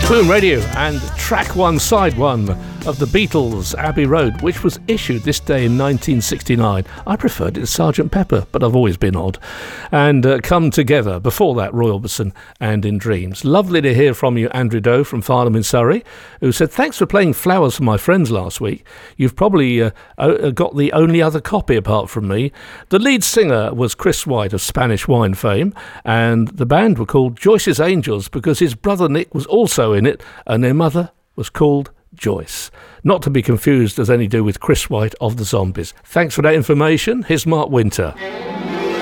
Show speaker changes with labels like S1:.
S1: Boom Radio and track one, side one of the Beatles' Abbey Road, which was issued this day in 1969. I preferred it to Sgt. Pepper, but I've always been odd. And Come Together, before that, Roy Orbison and In Dreams. Lovely to hear from you, Andrew Doe from Farnham in Surrey, who said, thanks for playing Flowers for My Friends last week. You've probably got the only other copy apart from me. The lead singer was Chris White of Spanish Wine fame, and the band were called Joyce's Angels because his brother Nick was also in it, and their mother was called Joyce. Not to be confused as any do with Chris White of the Zombies. Thanks for that information. Here's Mark Winter.